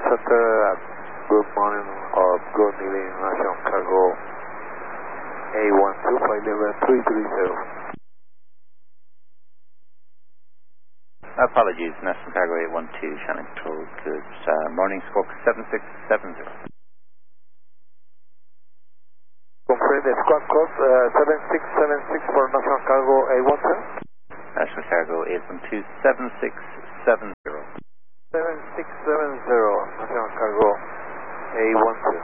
Center, good morning or good evening, National Cargo A12, flight level 330. Apologies, National Cargo 812, Shannon Control, good morning, Squawk 7670. Confirm the squawk code 7676 for National Cargo A12. National Cargo 812, 7670. 7670, National Cargo A12.